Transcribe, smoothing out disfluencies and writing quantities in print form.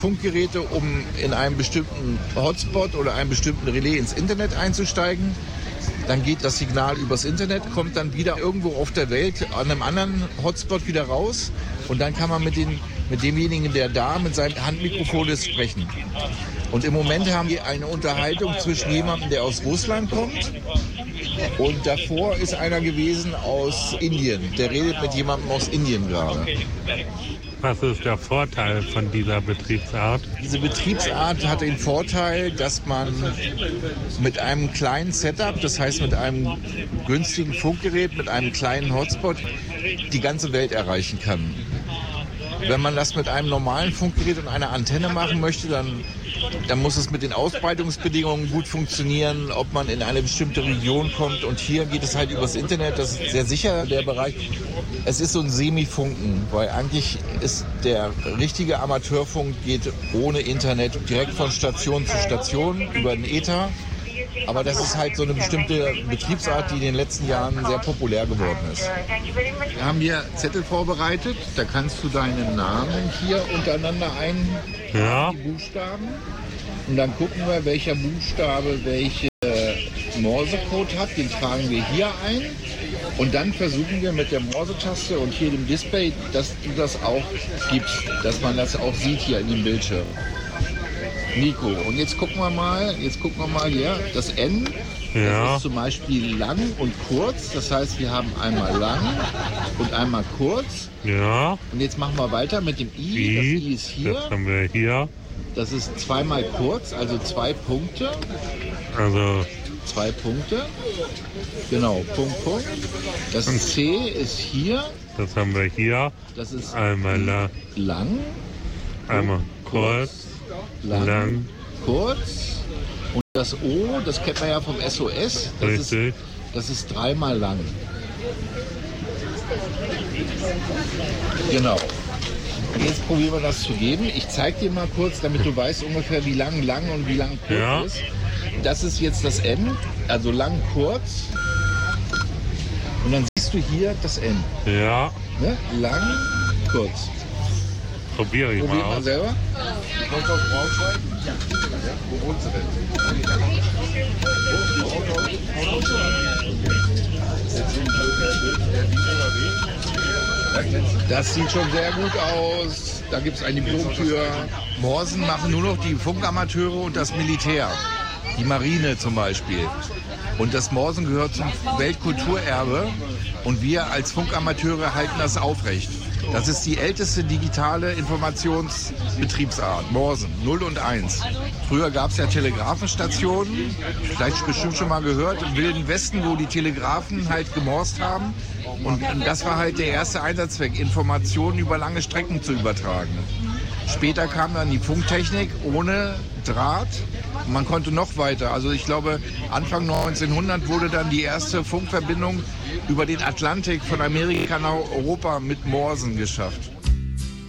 Funkgeräte, um in einem bestimmten Hotspot oder einem bestimmten Relais ins Internet einzusteigen. Dann geht das Signal übers Internet, kommt dann wieder irgendwo auf der Welt an einem anderen Hotspot wieder raus. Und dann kann man mit demjenigen, der da mit seinem Handmikrofon ist, sprechen. Und im Moment haben wir eine Unterhaltung zwischen jemandem, der aus Russland kommt, und davor ist einer gewesen aus Indien. Der redet mit jemandem aus Indien gerade. Was ist der Vorteil von dieser Betriebsart? Diese Betriebsart hat den Vorteil, dass man mit einem kleinen Setup, das heißt mit einem günstigen Funkgerät, mit einem kleinen Hotspot, die ganze Welt erreichen kann. Wenn man das mit einem normalen Funkgerät und einer Antenne machen möchte, dann muss es mit den Ausbreitungsbedingungen gut funktionieren, ob man in eine bestimmte Region kommt. Und hier geht es halt übers Internet, das ist sehr sicher, der Bereich. Es ist so ein Semi-Funken, weil eigentlich ist der richtige Amateurfunk geht ohne Internet direkt von Station zu Station über den Äther. Aber das ist halt so eine bestimmte Betriebsart, die in den letzten Jahren sehr populär geworden ist. Wir haben hier Zettel vorbereitet, da kannst du deinen Namen hier untereinander die Buchstaben. Und dann gucken wir, welcher Buchstabe welche Morsecode hat, den tragen wir hier ein. Und dann versuchen wir mit der Morsetaste und hier dem Display, dass du das auch gibst, dass man das auch sieht hier in dem Bildschirm. Nico, und jetzt gucken wir mal hier, das N, das ist zum Beispiel lang und kurz, das heißt, wir haben einmal lang und einmal kurz. Ja. Und jetzt machen wir weiter mit dem I, das I ist hier. Das haben wir hier. Das ist zweimal kurz, also 2 Punkte. Also 2 Punkte. Genau, Punkt, Punkt. Das C ist hier. Das haben wir hier. Das ist einmal lang. Einmal kurz. Lang, kurz. Und das O, das kennt man ja vom SOS, das ist 3-mal lang. Genau. Und jetzt probieren wir das zu geben. Ich zeige dir mal kurz, damit du weißt ungefähr, wie lang und wie lang kurz ist. Das ist jetzt das N, also lang, kurz. Und dann siehst du hier das N. Ja. Ne? Lang, kurz. Probiere ich mal aus. Selber. Du kommst aus Braunschweig? Ja. Wo wohnst du denn? Das sieht schon sehr gut aus. Da gibt es eine Diplomtür. Morsen machen nur noch die Funkamateure und das Militär. Die Marine zum Beispiel. Und das Morsen gehört zum Weltkulturerbe. Und wir als Funkamateure halten das aufrecht. Das ist die älteste digitale Informationsbetriebsart, Morsen, 0 und 1. Früher gab es ja Telegrafenstationen, vielleicht bestimmt schon mal gehört, im Wilden Westen, wo die Telegrafen halt gemorst haben. Und das war halt der erste Einsatzzweck, Informationen über lange Strecken zu übertragen. Später kam dann die Funktechnik ohne Draht. Man konnte noch weiter. Also ich glaube, Anfang 1900 wurde dann die erste Funkverbindung über den Atlantik von Amerika nach Europa mit Morsen geschafft.